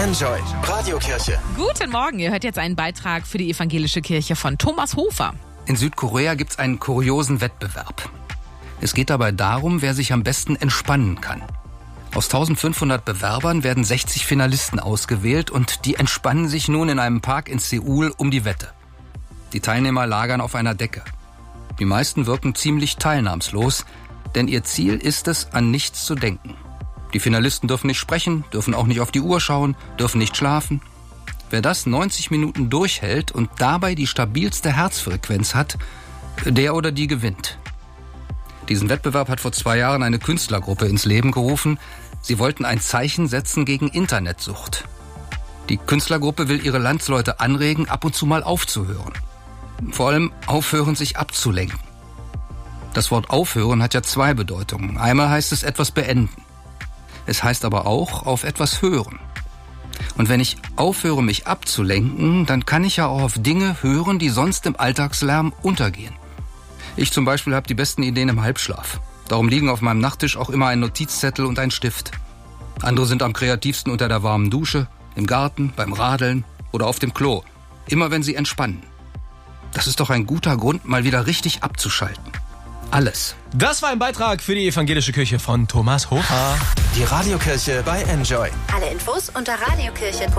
Enjoy Radiokirche. Guten Morgen, ihr hört jetzt einen Beitrag für die evangelische Kirche von Thomas Hofer. In Südkorea gibt's einen kuriosen Wettbewerb. Es geht dabei darum, wer sich am besten entspannen kann. Aus 1500 Bewerbern werden 60 Finalisten ausgewählt und die entspannen sich nun in einem Park in Seoul um die Wette. Die Teilnehmer lagern auf einer Decke. Die meisten wirken ziemlich teilnahmslos, denn ihr Ziel ist es, an nichts zu denken. Die Finalisten dürfen nicht sprechen, dürfen auch nicht auf die Uhr schauen, dürfen nicht schlafen. Wer das 90 Minuten durchhält und dabei die stabilste Herzfrequenz hat, der oder die gewinnt. Diesen Wettbewerb hat vor 2 Jahren eine Künstlergruppe ins Leben gerufen. Sie wollten ein Zeichen setzen gegen Internetsucht. Die Künstlergruppe will ihre Landsleute anregen, ab und zu mal aufzuhören. Vor allem aufhören, sich abzulenken. Das Wort aufhören hat ja 2 Bedeutungen. Einmal heißt es etwas beenden. Es heißt aber auch auf etwas hören. Und wenn ich aufhöre, mich abzulenken, dann kann ich ja auch auf Dinge hören, die sonst im Alltagslärm untergehen. Ich zum Beispiel habe die besten Ideen im Halbschlaf. Darum liegen auf meinem Nachttisch auch immer ein Notizzettel und ein Stift. Andere sind am kreativsten unter der warmen Dusche, im Garten, beim Radeln oder auf dem Klo. Immer wenn sie entspannen. Das ist doch ein guter Grund, mal wieder richtig abzuschalten. Alles. Das war ein Beitrag für die evangelische Kirche von Thomas Hofer. Die Radiokirche bei Enjoy. Alle Infos unter radiokirche.de.